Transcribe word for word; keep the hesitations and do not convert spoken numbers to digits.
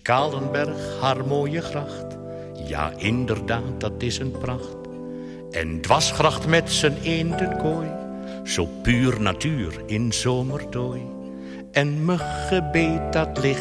Kalenberg, haar mooie gracht. Ja, inderdaad, dat is een pracht. En Dwarsgracht met zijn eendenkooi. Zo puur natuur in zomerdooi. En muggenbeet dat ligt